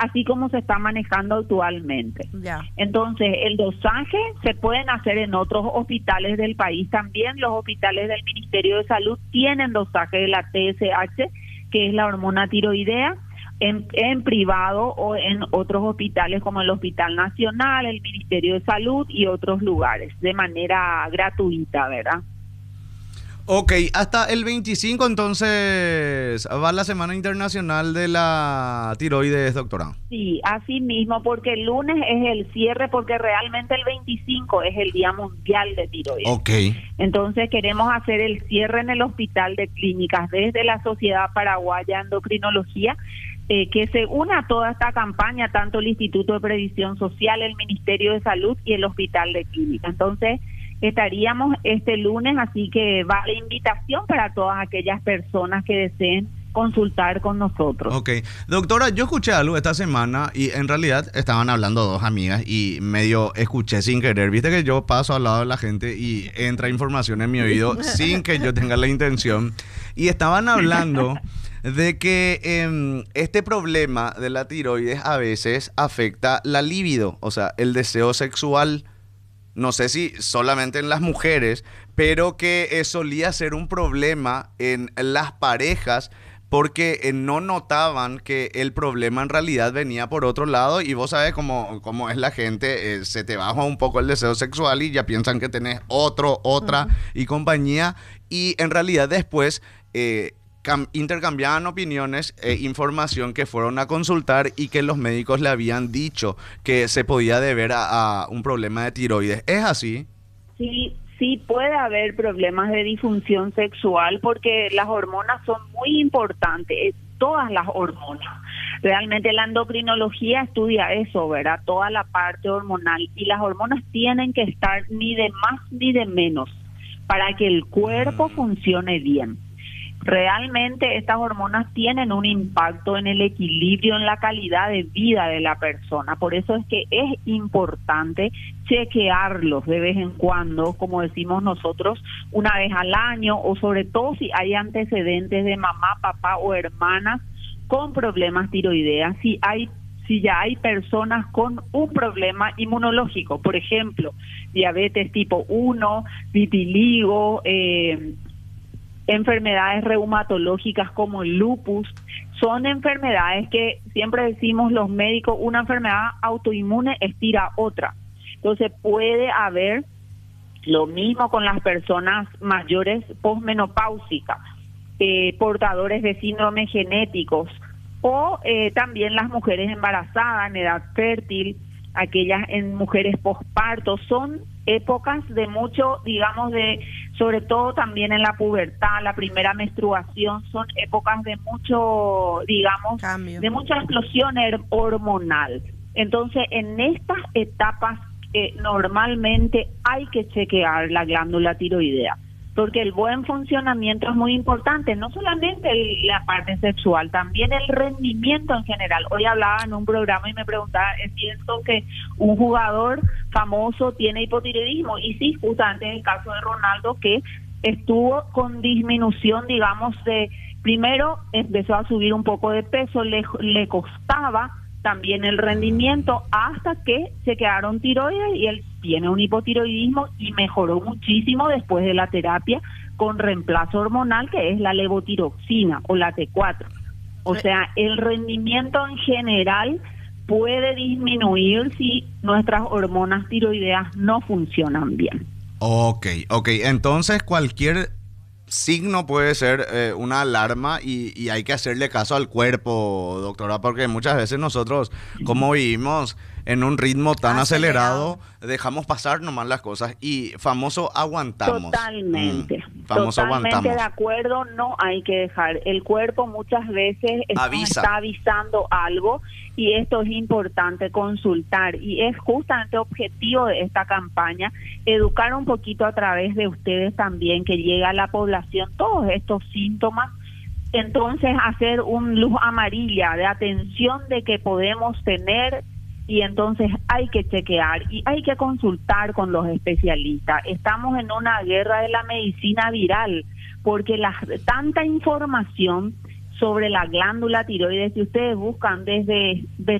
así como se está manejando actualmente. Ya. Entonces, el dosaje se pueden hacer en otros hospitales del país también. Los hospitales del Ministerio de Salud tienen dosaje de la TSH, que es la hormona tiroidea, en privado o en otros hospitales como el Hospital Nacional, el Ministerio de Salud y otros lugares, de manera gratuita, ¿verdad? Ok, hasta el 25 entonces va la Semana Internacional de la Tiroides, doctora. Sí, así mismo, porque el lunes es el cierre, porque realmente el 25 es el Día Mundial de Tiroides. Ok. Entonces queremos hacer el cierre en el Hospital de Clínicas desde la Sociedad Paraguaya de Endocrinología, que se una a toda esta campaña, tanto el Instituto de Previsión Social, el Ministerio de Salud y el Hospital de Clínicas. Entonces estaríamos este lunes, así que va la invitación para todas aquellas personas que deseen consultar con nosotros. Ok, doctora, yo escuché algo esta semana y en realidad estaban hablando dos amigas y medio escuché sin querer. Viste que yo paso al lado de la gente y entra información en mi oído sin que yo tenga la intención. Y estaban hablando de que este problema de la tiroides a veces afecta la libido, o sea, el deseo sexual. No sé si solamente en las mujeres, pero que solía ser un problema en las parejas porque no notaban que el problema en realidad venía por otro lado y vos sabés cómo es la gente, se te baja un poco el deseo sexual y ya piensan que tenés otra y compañía y en realidad después intercambiaban opiniones e información que fueron a consultar y que los médicos le habían dicho que se podía deber a un problema de tiroides. ¿Es así? Sí, sí puede haber problemas de disfunción sexual porque las hormonas son muy importantes, todas las hormonas. Realmente la endocrinología estudia eso, ¿verdad? Toda la parte hormonal y las hormonas tienen que estar ni de más ni de menos para que el cuerpo funcione bien. Realmente estas hormonas tienen un impacto en el equilibrio, en la calidad de vida de la persona. Por eso es que es importante chequearlos de vez en cuando, como decimos nosotros, una vez al año, o sobre todo si hay antecedentes de mamá, papá o hermanas con problemas tiroideas. Si ya hay personas con un problema inmunológico, por ejemplo, diabetes tipo 1, vitiligo, enfermedades reumatológicas como el lupus, son enfermedades que siempre decimos los médicos, una enfermedad autoinmune estira otra. Entonces puede haber lo mismo con las personas mayores posmenopáusicas, portadores de síndromes genéticos o también las mujeres embarazadas en edad fértil, aquellas en mujeres posparto, son épocas de mucho, digamos, sobre todo también en la pubertad, la primera menstruación, son épocas de mucho, digamos, cambio, de mucha explosión hormonal. Entonces, en estas etapas normalmente hay que chequear la glándula tiroidea, porque el buen funcionamiento es muy importante, no solamente la parte sexual, también el rendimiento en general. Hoy hablaba en un programa y me preguntaba, ¿es cierto que un jugador famoso tiene hipotiroidismo? Y sí, justamente en el caso de Ronaldo, que estuvo con disminución, digamos, primero empezó a subir un poco de peso, le costaba también el rendimiento hasta que se quedaron tiroides y él tiene un hipotiroidismo y mejoró muchísimo después de la terapia con reemplazo hormonal, que es la levotiroxina o la T4. O sea, el rendimiento en general puede disminuir si nuestras hormonas tiroideas no funcionan bien. Ok. Entonces cualquier signo puede ser una alarma y hay que hacerle caso al cuerpo, doctora, porque muchas veces nosotros, como vivimos en un ritmo tan acelerado, dejamos pasar nomás las cosas y famoso aguantamos. Totalmente, Famoso totalmente aguantamos. de acuerdo, no hay que dejar. El cuerpo muchas veces está avisando algo y esto es importante consultar y es justamente objetivo de esta campaña, educar un poquito a través de ustedes también, que llega a la población todos estos síntomas. Entonces hacer un luz amarilla de atención de que podemos tener, y entonces hay que chequear y hay que consultar con los especialistas. Estamos en una guerra de la medicina viral porque tanta información sobre la glándula tiroides, si ustedes buscan desde